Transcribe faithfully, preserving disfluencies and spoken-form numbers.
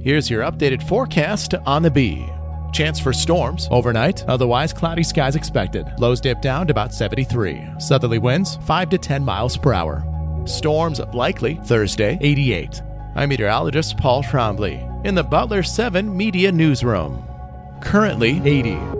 Here's your updated forecast on the Bee. Chance for storms overnight, otherwise cloudy skies expected. Lows dip down to about seventy-three. Southerly winds five to ten miles per hour. Storms likely Thursday, eighty-eight. I'm meteorologist Paul Trombley in the Butler seven Media Newsroom. Currently eighty.